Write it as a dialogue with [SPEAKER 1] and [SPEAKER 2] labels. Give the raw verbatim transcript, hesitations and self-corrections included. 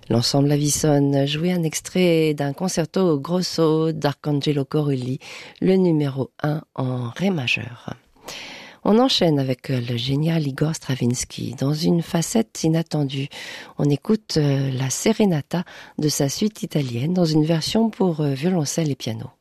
[SPEAKER 1] L'ensemble Avison jouait un extrait d'un concerto grosso d'Arcangelo Corelli, le numéro un en ré majeur. On enchaîne avec le génial Igor Stravinsky dans une facette inattendue. On écoute la Serenata de sa suite italienne dans une version pour violoncelle et piano.